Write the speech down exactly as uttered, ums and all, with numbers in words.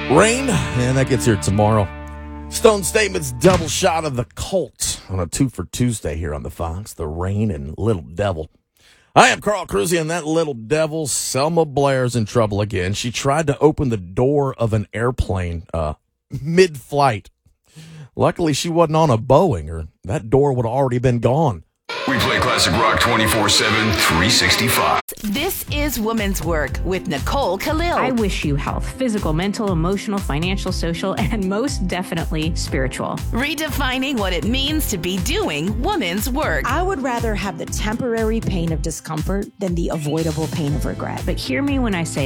Rain, and that gets here tomorrow. Stone Statement's double shot of the Cult on a two for Tuesday here on the Fox. The Rain and Little Devil. I am Carl Cruzy, and that little devil, Selma Blair's in trouble again. She tried to open the door of an airplane uh, mid-flight. Luckily, she wasn't on a Boeing, or that door would have already been gone. We play classic rock twenty-four seven, three sixty-five. This is Woman's Work with Nicole Khalil. I wish you health, physical, mental, emotional, financial, social, and most definitely spiritual. Redefining what it means to be doing woman's work. I would rather have the temporary pain of discomfort than the avoidable pain of regret. But hear me when I say